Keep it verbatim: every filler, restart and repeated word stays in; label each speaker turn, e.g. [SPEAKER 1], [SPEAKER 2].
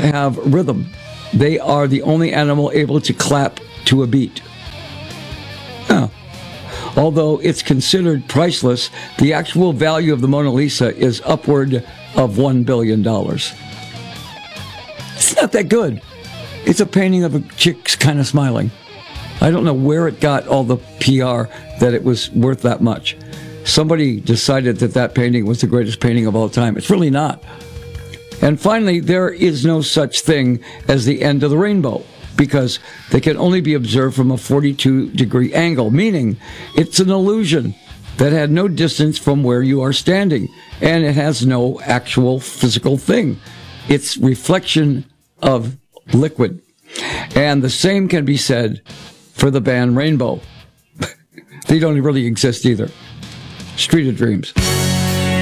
[SPEAKER 1] have rhythm. They are the only animal able to clap to a beat. Oh. Although it's considered priceless, the actual value of the Mona Lisa is upward of one billion dollars. It's not that good. It's a painting of a chick kind of smiling. I don't know where it got all the P R that it was worth that much. Somebody decided that that painting was the greatest painting of all time. It's really not. And finally, there is no such thing as the end of the rainbow, because they can only be observed from a forty-two degree angle, meaning it's an illusion that had no distance from where you are standing, and it has no actual physical thing. It's reflection of liquid. And the same can be said for the band Rainbow. They don't really exist either. Street of Dreams.